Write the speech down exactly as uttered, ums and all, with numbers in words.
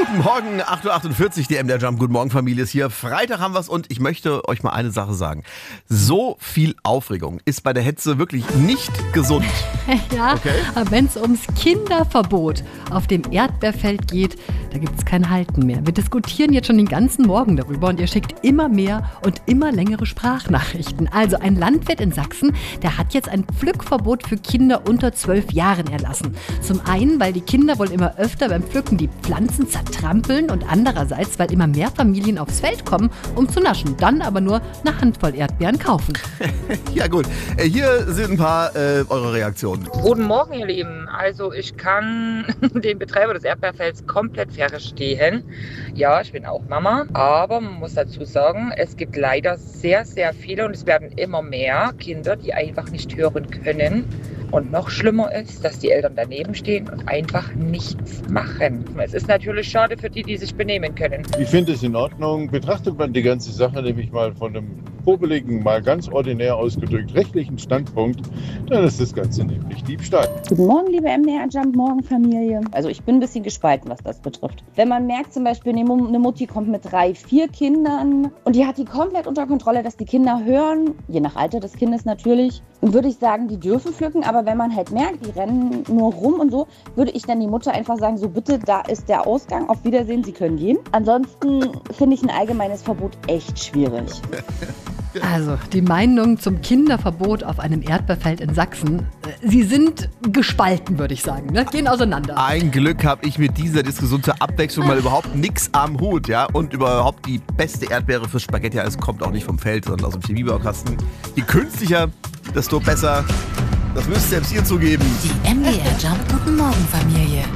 Guten Morgen, acht Uhr achtundvierzig, die M D R Jump. Guten Morgen, Familie ist hier. Freitag haben wir es und ich möchte euch mal eine Sache sagen. So viel Aufregung ist bei der Hetze wirklich nicht gesund. Ja, okay? Aber wenn es ums Kinderverbot auf dem Erdbeerfeld geht, da gibt es kein Halten mehr. Wir diskutieren jetzt schon den ganzen Morgen darüber und ihr schickt immer mehr und immer längere Sprachnachrichten. Also ein Landwirt in Sachsen, der hat jetzt ein Pflückverbot für Kinder unter zwölf Jahren erlassen. Zum einen, weil die Kinder wohl immer öfter beim Pflücken die Pflanzen zertrampeln und andererseits, weil immer mehr Familien aufs Feld kommen, um zu naschen, dann aber nur eine Handvoll Erdbeeren kaufen. Ja gut, hier sind ein paar äh, eure Reaktionen. Guten Morgen, ihr Lieben. Also ich kann den Betreiber des Erdbeerfelds komplett verstehen. Ja, ich bin auch Mama, aber man muss dazu sagen, es gibt leider sehr, sehr viele und es werden immer mehr Kinder, die einfach nicht hören können. Und noch schlimmer ist, dass die Eltern daneben stehen und einfach nichts machen. Es ist natürlich schade für die, die sich benehmen können. Ich finde es in Ordnung. Betrachtet man die ganze Sache nämlich mal von einem popeligen, mal ganz ordinär ausgedrückt rechtlichen Standpunkt, dann ist das Ganze nämlich Diebstahl. Guten Morgen, liebe M D R Jump, morgen Familie. Also ich bin ein bisschen gespalten, was das betrifft. Wenn man merkt zum Beispiel, eine Mutti kommt mit drei, vier Kindern und die hat die komplett unter Kontrolle, dass die Kinder hören, je nach Alter des Kindes natürlich, würde ich sagen, die dürfen pflücken, aber wenn man halt merkt, die rennen nur rum und so, würde ich dann die Mutter einfach sagen, so bitte, da ist der Ausgang, auf Wiedersehen, Sie können gehen. Ansonsten finde ich ein allgemeines Verbot echt schwierig. Also, die Meinungen zum Kinderverbot auf einem Erdbeerfeld in Sachsen, äh, sie sind gespalten, würde ich sagen, ne? Gehen auseinander. Ein Glück habe ich mit dieser Diskussion zur Abwechslung mal überhaupt nichts am Hut, ja? Und überhaupt die beste Erdbeere fürs Spaghetti, es kommt auch nicht vom Feld, sondern aus dem Chemiebaukasten. Je künstlicher, desto besser. Das müsst ihr selbst ihr zugeben. Die M D R Jump Guten Morgen Familie.